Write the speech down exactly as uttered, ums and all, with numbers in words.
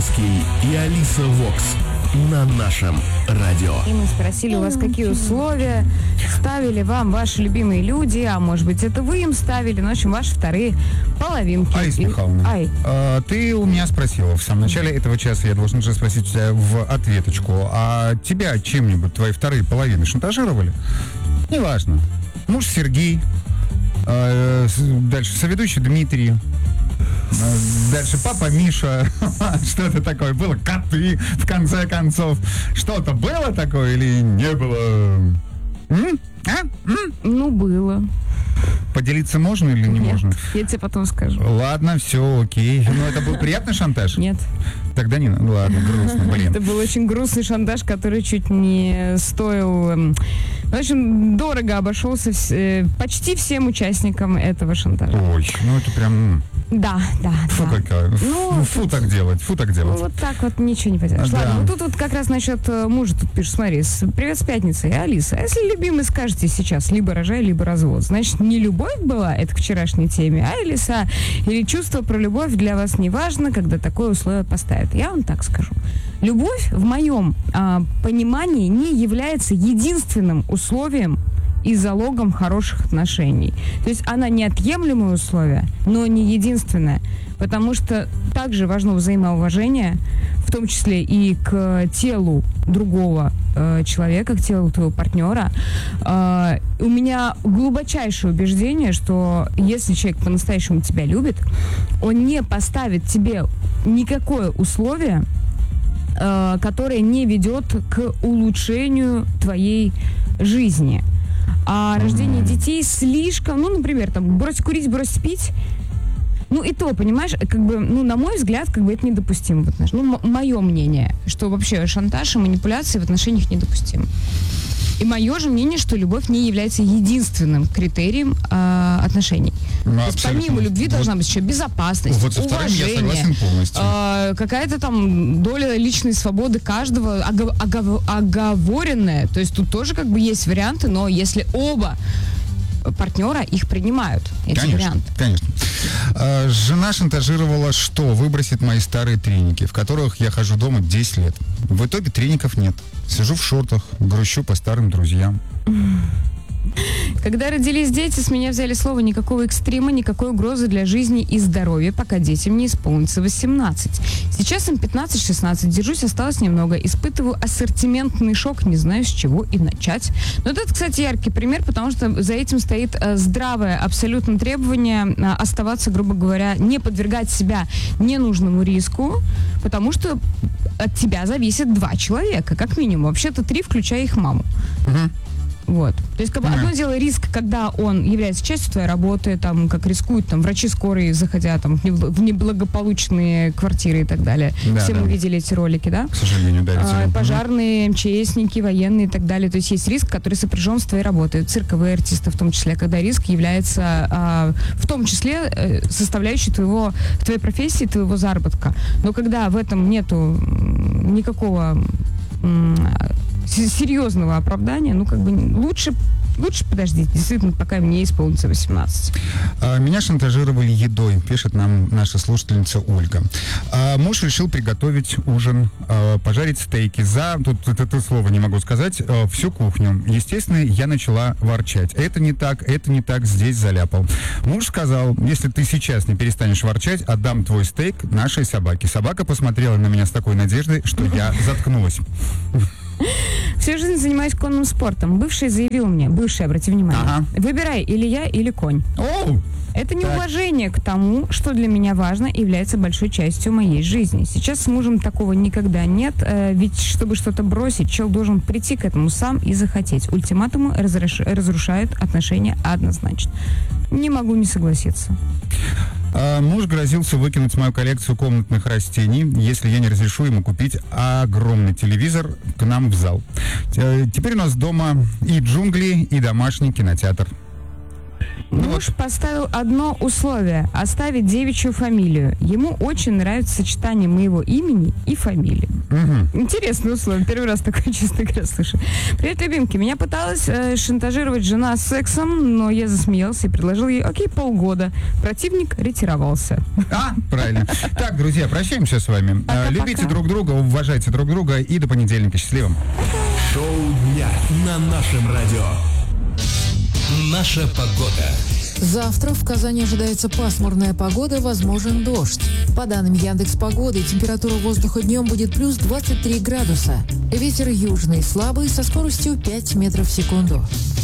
Ленский и Алиса Вокс на нашем радио. И мы спросили у вас, какие условия ставили вам ваши любимые люди, а может быть, это вы им ставили, ну, в общем, ваши вторые половинки. Алиса Михайловна, Ай. а, ты у меня спросила в самом начале этого часа, я должен же спросить тебя в ответочку, а тебя чем-нибудь твои вторые половины шантажировали? Неважно. Муж Сергей, а, дальше соведущий Дмитрий, дальше папа Миша, что-то такое было, коты, в конце концов. Что-то было такое или не было? М? А? М? Ну, было. Поделиться можно или не Нет, можно? я тебе потом скажу. Ладно, все, окей. Ну, это был приятный шантаж? Нет. Тогда не... Ну, ладно, грустно, блин. Это был очень грустный шантаж, который чуть не стоил... эм, В общем, дорого обошелся вс- э, почти всем участникам этого шантажа. Ой, ну это прям... Да, да, Фу, да. какая. Ну, Фу, так делать, фу так Ну, делать. вот так вот ничего не поделаешь. Да. Ладно, ну тут вот как раз насчет э, мужа тут пишет, смотри, с- привет с пятницы, Алиса. А если любимый скажете сейчас, либо рожай, либо развод, значит, не любовь была, это к вчерашней теме, а Алиса, или чувство про любовь для вас не важно, когда такое условие поставят. Я вам так скажу. Любовь в моем а, понимании не является единственным условием и залогом хороших отношений. То есть она неотъемлемое условие, но не единственное. Потому что также важно взаимоуважение, в том числе и к телу другого э, человека, к телу твоего партнера. Э, у меня глубочайшее убеждение, что если человек по-настоящему тебя любит, он не поставит тебе никакое условие, э, которое не ведет к улучшению твоей жизни. А рождение детей слишком, ну, например, там, брось курить, брось пить, ну, и то, понимаешь, как бы, ну, на мой взгляд, как бы это недопустимо в отношениях. Ну, м- мое мнение, что вообще шантаж и манипуляции в отношениях недопустимы. И мое же мнение, что любовь не является единственным критерием э, отношений. Ну, То есть помимо любви Вот- должна быть еще безопасность, Вот со вторым я уважение, согласен полностью. э, какая-то там доля личной свободы каждого ого- ого- оговоренная. То есть тут тоже как бы есть варианты, но если оба партнера их принимают, эти Конечно, варианты. конечно. А, жена шантажировала, что выбросит мои старые треники, в которых я хожу дома десять лет. В итоге треников нет. Сижу в шортах, грущу по старым друзьям. Когда родились дети, с меня взяли слово никакого экстрима, никакой угрозы для жизни и здоровья, пока детям не исполнится восемнадцать. Сейчас им пятнадцать-шестнадцать, держусь, осталось немного. Испытываю ассортиментный шок, не знаю, с чего и начать. Но это, кстати, яркий пример, потому что за этим стоит э, здравое абсолютно требование э, оставаться, грубо говоря, не подвергать себя ненужному риску, потому что от тебя зависит два человека, как минимум. Вообще-то три, включая их маму. Мгм. Вот. То есть, как бы, Мгм. одно дело риск, когда он является частью твоей работы, там, как рискуют там врачи скорые, заходя там в небл- в неблагополучные квартиры и так далее. Да, Все да. мы видели эти ролики, да? К сожалению, да. А, ведь- пожарные, МЧСники, военные и так далее. То есть есть риск, который сопряжен с твоей работой. Цирковые артисты в том числе, когда риск является а, в том числе э, составляющей твоего, твоей профессии, твоего заработка. Но когда в этом нету м, никакого м, с- серьезного оправдания, ну как бы лучше, лучше подождите, действительно, пока мне исполнится восемнадцать. А, Меня шантажировали едой, пишет нам наша слушательница Ольга. А, Муж решил приготовить ужин, а, пожарить стейки за, тут вот это слово не могу сказать, а, всю кухню. Естественно, я начала ворчать. Это не так, это не так, здесь заляпал. Муж сказал, если ты сейчас не перестанешь ворчать, отдам твой стейк нашей собаке. Собака посмотрела на меня с такой надеждой, что я заткнулась. Всю жизнь занимаюсь конным спортом. Бывший заявил мне, бывший, обрати внимание, Ага. выбирай или я, или конь. Оу! Это неуважение к тому, что для меня важно и является большой частью моей жизни. Сейчас с мужем такого никогда нет, э, ведь чтобы что-то бросить, чел должен прийти к этому сам и захотеть. Ультиматумы разруш- разрушают отношения однозначно. Не могу не согласиться. А, Муж грозился выкинуть мою коллекцию комнатных растений, если я не разрешу ему купить огромный телевизор к нам в зал. Э, Теперь у нас дома и джунгли, и домашний кинотеатр. Муж поставил одно условие – оставить девичью фамилию. Ему очень нравится сочетание моего имени и фамилии. Угу. Интересное условие. Первый раз такое, честно говоря, слышу. Привет, любимки. Меня пыталась э, шантажировать жена сексом, но я засмеялся и предложил ей, окей, полгода. Противник ретировался. А, правильно. Так, друзья, прощаемся с вами. Пока-пока. Любите друг друга, уважайте друг друга и до понедельника. Счастливо. Шоу дня на нашем радио. Наша погода. Завтра в Казани ожидается пасмурная погода, возможен дождь. По данным Яндекс.Погоды, температура воздуха днем будет плюс двадцать три градуса. Ветер южный слабый со скоростью пять метров в секунду.